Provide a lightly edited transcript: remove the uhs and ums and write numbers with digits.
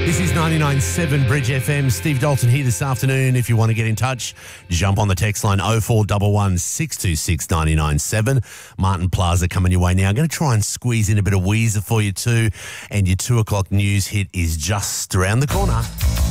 This is 99.7 Bridge FM. Steve Dalton here this afternoon. If you want to get in touch, jump on the text line 0411 626 997. Martin Plaza coming your way now. I'm going to try and squeeze in a bit of Weezer for you too. And your 2 o'clock news hit is just around the corner.